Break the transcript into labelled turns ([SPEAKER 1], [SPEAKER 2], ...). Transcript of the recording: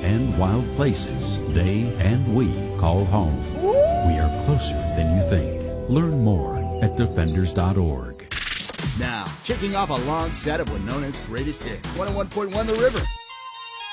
[SPEAKER 1] and wild places they and we call home. We are closer than you think. Learn more at defenders.org.
[SPEAKER 2] Now, kicking off a long set of Winona's greatest hits. 101.1 The River.